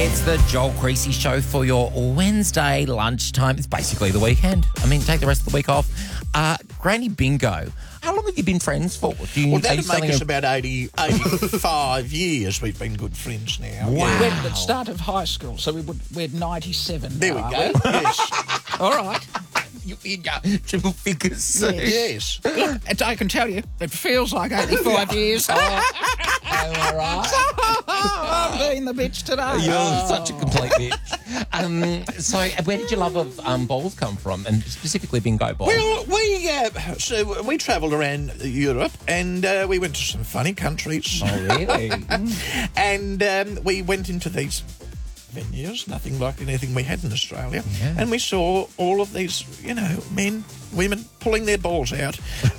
It's the Joel Creasy Show for your Wednesday lunchtime. It's basically the weekend. I mean, take the rest of the week off. Granny Bingo. How long have you been friends for? That'll make us about 85 years. We've been good friends now. Wow. We're at the start of high school, so we're 97 There now, we are go. Yes. All right. You're in your triple figures soon. Yes. Look, I can tell you, it feels like 85 years. All right. I'm being the bitch today. You're such a complete bitch. So where did your love of balls come from, and specifically bingo balls? Well, we travelled around Europe and we went to some funny countries. Oh, really? And we went into these venues, nothing like anything we had in Australia. Yeah. And we saw all of these, men, women pulling their balls out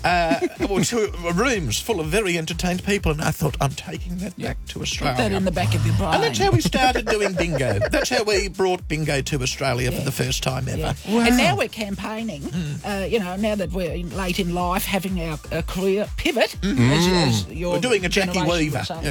to rooms full of very entertained people. And I thought, I'm taking that back to Australia. Put that in the back of your brain. And that's how we started doing bingo. That's how we brought bingo to Australia for the first time ever. Yeah. Wow. And now we're campaigning, now that we're late in life, having our career pivot. As your We're doing a Jackie generation Weaver. would say.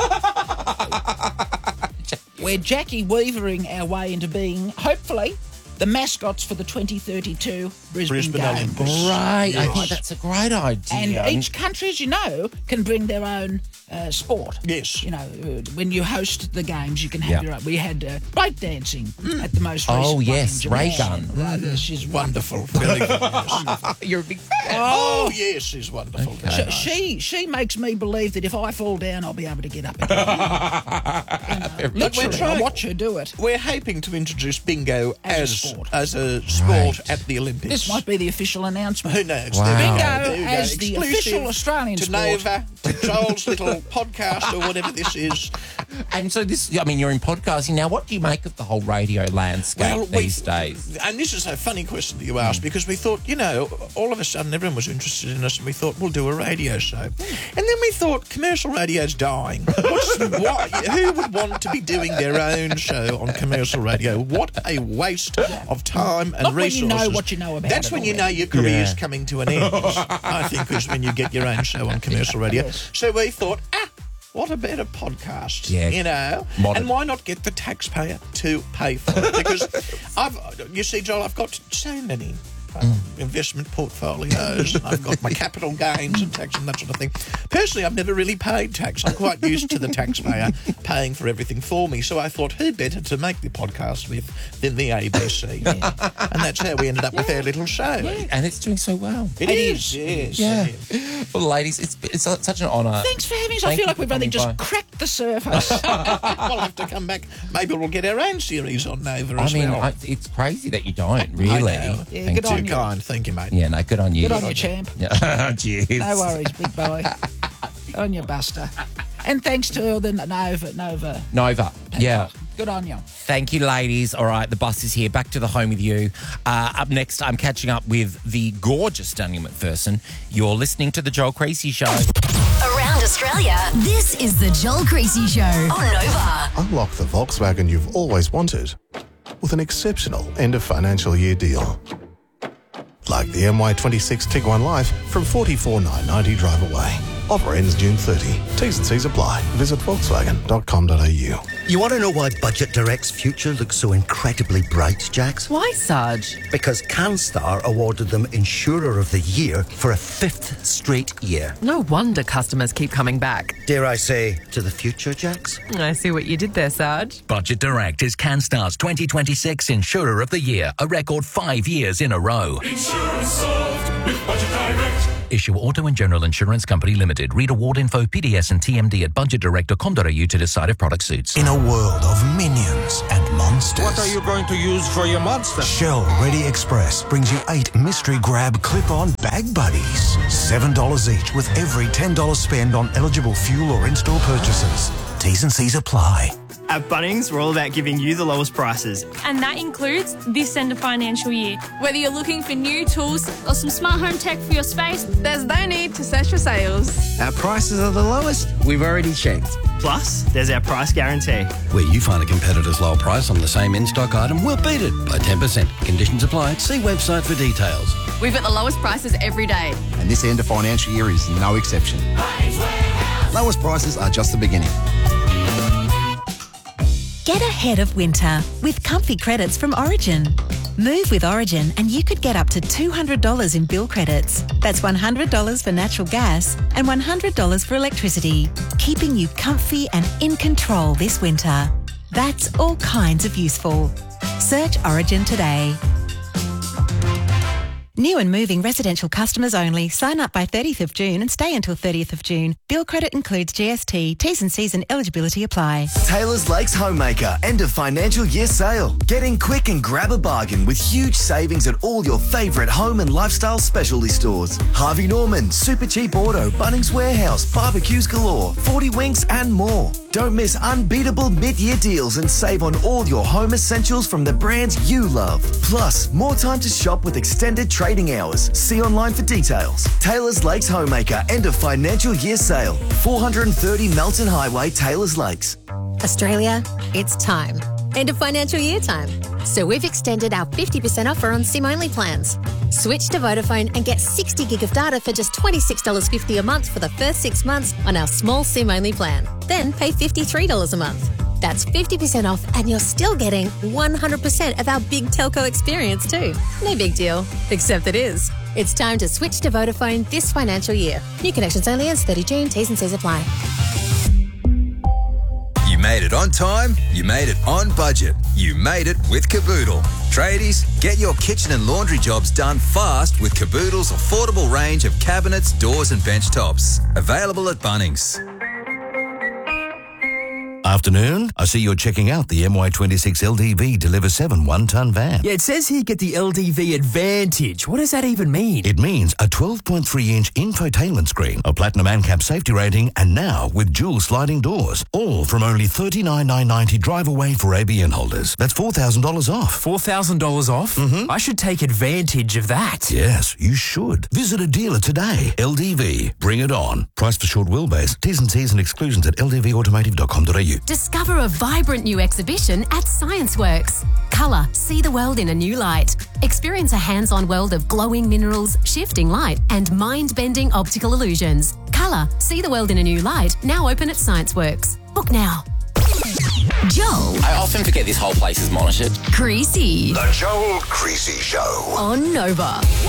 Yeah. We're Jackie Weavering our way into being, hopefully, the mascots for the 2032 Brisbane Games. Olympics. Right. I Yes. think that's a great idea. And each country, as you know, can bring their own sport. Yes. When you host the games, you can have your own. We had breakdancing at the most recent Oh, one yes, in Ray Japan. Gun. Right, she's Wonderful. Very good. Yes. You're a big fan. Oh, yes, she's wonderful. Okay. Very nice. She makes me believe that if I fall down, I'll be able to get up again. Literally, I watch her do it. We're hoping to introduce bingo As a sport. as a sport Right. at the Olympics. This might be the official announcement. Who knows? Wow. There we go. Bingo There we go. as the Exclusive official Australian to sport. Nova, to Joel's little podcast or whatever this is. And so you're in podcasting now. What do you make of the whole radio landscape these days? And this is a funny question that you asked because we thought, all of a sudden everyone was interested in us and we thought we'll do a radio show. And then we thought commercial radio's dying. Who would want to be doing their own show on commercial radio? What a waste of time and Not when resources. you know what you know about That's it when you already. know your career's coming to an end, I think, is when you get your own show on commercial radio. Yes. So we thought, what a better podcast, Yeah. Modern. And why not get the taxpayer to pay for it? Because you see, Joel, I've got so many investment portfolios, and I've got my capital gains and tax and that sort of thing. Personally, I've never really paid tax. I'm quite used to the taxpayer paying for everything for me. So I thought, who better to make the podcast with than the ABC? And that's how we ended up with our little show. And it's doing so well. It is, yes. Yeah. it is. Well, ladies, it's such an honour. Thanks for having us. I Thank feel you like for we've only coming just by. cracked the surface. We'll have to come back. Maybe we'll get our own series on Nova as well. It's crazy that you don't, really. I know. Yeah, Thank good you. on Too you. kind. Thank you, mate. Yeah, no, good on you. Good on you, champ. Yeah. Cheers. No worries, big boy. On you, Buster. And thanks to all the Nova. Nova. Yeah. Good on you. Thank you, ladies. All right, the bus is here. Back to the home with you. Up next, I'm catching up with the gorgeous Daniel McPherson. You're listening to The Joel Creasy Show. Around Australia, this is the Joel Creasy Show on Nova. Unlock the Volkswagen you've always wanted with an exceptional end of financial year deal. Like the MY26 Tiguan Life from $44,990 drive away. Offer ends June 30. T's and C's apply. Visit volkswagen.com.au. You want to know why Budget Direct's future looks so incredibly bright, Jax? Why, Sarge? Because CanStar awarded them Insurer of the Year for a 5th straight year. No wonder customers keep coming back. Dare I say, to the future, Jax? I see what you did there, Sarge. Budget Direct is CanStar's 2026 Insurer of the Year, a record 5 years in a row. Insurance solved with Budget Direct. Issue Auto and General Insurance Company Limited. Read award info, PDS and TMD at budgetdirect.com.au to decide if product suits. In a world of minions and monsters. What are you going to use for your monster? Shell Ready Express brings you 8 mystery grab clip-on bag buddies. $7 each with every $10 spend on eligible fuel or in-store purchases. T's and C's apply. At Bunnings, we're all about giving you the lowest prices. And that includes this end of financial year. Whether you're looking for new tools or some smart home tech for your space, there's no need to search for sales. Our prices are the lowest. We've already checked. Plus, there's our price guarantee. Where you find a competitor's low price on the same in-stock item, we'll beat it by 10%. Conditions apply. See website for details. We've got the lowest prices every day. And this end of financial year is no exception. Lowest prices are just the beginning. Get ahead of winter with comfy credits from Origin. Move with Origin and you could get up to $200 in bill credits. That's $100 for natural gas and $100 for electricity, keeping you comfy and in control this winter. That's all kinds of useful. Search Origin today. New and moving residential customers only. Sign up by 30th of June and stay until 30th of June. Bill credit includes GST. T's and C's and eligibility apply. Taylor's Lakes Homemaker end of financial year sale. Get in quick and grab a bargain with huge savings at all your favourite home and lifestyle specialty stores. Harvey Norman, Super Cheap Auto, Bunnings Warehouse, barbecues galore, 40 Winks and more. Don't miss unbeatable mid-year deals and save on all your home essentials from the brands you love. Plus, more time to shop with extended trading hours. See online for details. Taylor's Lakes Homemaker end of financial year sale. 430 Melton Highway, Taylor's Lakes. Australia, it's time. End of financial year time. So we've extended our 50% offer on SIM-only plans. Switch to Vodafone and get 60 gig of data for just $26.50 a month for the first 6 months on our small SIM-only plan. Then pay $53 a month. That's 50% off and you're still getting 100% of our big telco experience too. No big deal, except it is. It's time to switch to Vodafone this financial year. New connections only ends 30 June. T's and C's apply. You made it on time, you made it on budget, you made it with Caboodle. Tradies, get your kitchen and laundry jobs done fast with Caboodle's affordable range of cabinets, doors and bench tops. Available at Bunnings. Afternoon. I see you're checking out the MY26 LDV Deliver 7 one-ton van. Yeah, it says here get the LDV Advantage. What does that even mean? It means a 12.3-inch infotainment screen, a platinum ANCAP safety rating, and now with dual sliding doors. All from only $39,990 drive away for ABN holders. That's $4,000 off. $4,000 off? Mm-hmm. I should take advantage of that. Yes, you should. Visit a dealer today. LDV. Bring it on. Price for short wheelbase. T's and C's and exclusions at ldvautomotive.com.au. Discover a vibrant new exhibition at ScienceWorks. Colour, see the world in a new light. Experience a hands-on world of glowing minerals, shifting light, and mind-bending optical illusions. Colour, see the world in a new light, now open at ScienceWorks. Book now. Joel. I often forget this whole place is monitored. Creasy. The Joel Creasy Show. On Nova.